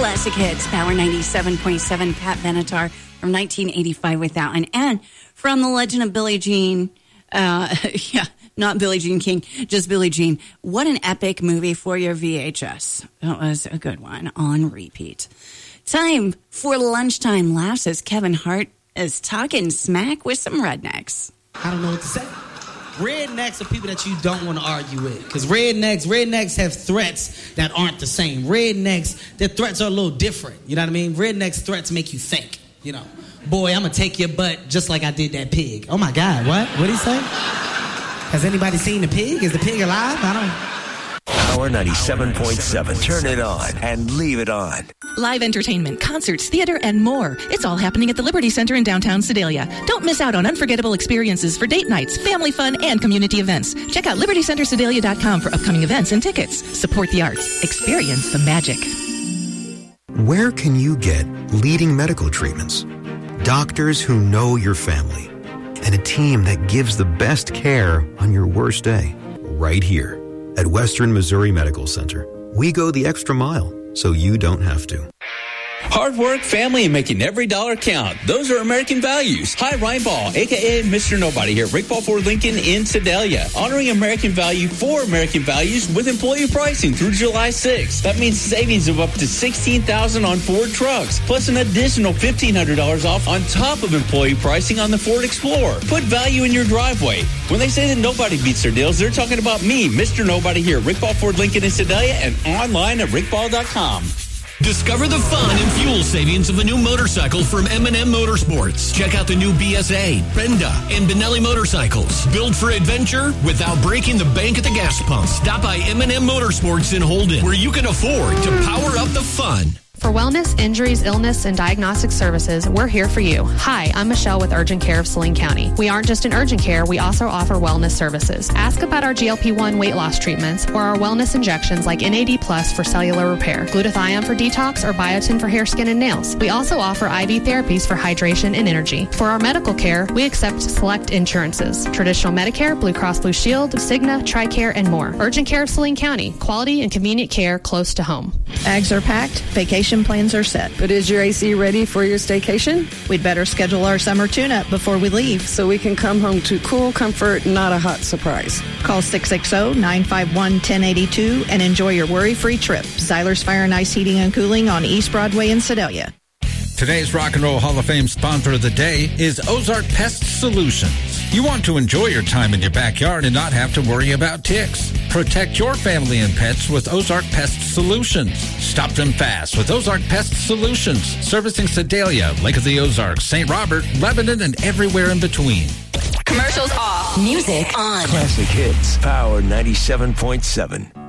Classic Hits, Power 97.7, Pat Benatar from 1985 with that one. And from The Legend of Billie Jean, not Billie Jean King, just Billie Jean. What an epic movie for your VHS. That was a good one on repeat. Time for lunchtime laughs as Kevin Hart is talking smack with some rednecks. I don't know what to say. Rednecks are people that you don't want to argue with. Because rednecks have threats that aren't the same. Rednecks, their threats are a little different. You know what I mean? Rednecks' threats make you think. You know, boy, I'm going to take your butt just like I did that pig. Oh, my God, what? What'd he say? Has anybody seen the pig? Is the pig alive? I don't... Power 97.7. Turn it on and leave it on. Live entertainment, concerts, theater, and more. It's all happening at the Liberty Center in downtown Sedalia. Don't miss out on unforgettable experiences for date nights, family fun, and community events. Check out libertycentersedalia.com for upcoming events and tickets. Support the arts. Experience the magic. Where can you get leading medical treatments, doctors who know your family, and a team that gives the best care on your worst day? Right here at Western Missouri Medical Center. We go the extra mile so you don't have to. Hard work, family, and making every dollar count. Those are American values. Hi, Ryan Ball, a.k.a. Mr. Nobody here. Rick Ball Ford Lincoln in Sedalia. Honoring American value for American values with employee pricing through July 6th. That means savings of up to $16,000 on Ford trucks, plus an additional $1,500 off on top of employee pricing on the Ford Explorer. Put value in your driveway. When they say that nobody beats their deals, they're talking about me, Mr. Nobody here. Rick Ball Ford Lincoln in Sedalia and online at rickball.com. Discover the fun and fuel savings of a new motorcycle from M&M Motorsports. Check out the new BSA, Brenda, and Benelli motorcycles. Built for adventure without breaking the bank at the gas pump. Stop by M&M Motorsports in Holden, where you can afford to power up the fun. For wellness, injuries, illness, and diagnostic services, we're here for you. Hi, I'm Michelle with Urgent Care of Saline County. We aren't just in urgent care, we also offer wellness services. Ask about our GLP-1 weight loss treatments or our wellness injections like NAD Plus for cellular repair, glutathione for detox, or biotin for hair, skin, and nails. We also offer IV therapies for hydration and energy. For our medical care, we accept select insurances, traditional Medicare, Blue Cross Blue Shield, Cigna, TRICARE, and more. Urgent Care of Saline County, quality and convenient care close to home. Bags are packed, vacation plans are set. But is your AC ready for your staycation? We'd better schedule our summer tune-up before we leave, so we can come home to cool comfort, not a hot surprise. Call 660-951-1082 and enjoy your worry-free trip. Zyler's Fire and Ice Heating and Cooling on East Broadway in Sedalia. Today's Rock and Roll Hall of Fame sponsor of the day is Ozark Pest Solutions. You want to enjoy your time in your backyard and not have to worry about ticks. Protect your family and pets with Ozark Pest Solutions. Stop them fast with Ozark Pest Solutions. Servicing Sedalia, Lake of the Ozarks, St. Robert, Lebanon, and everywhere in between. Commercials off. Music on. Classic Hits, Power 97.7.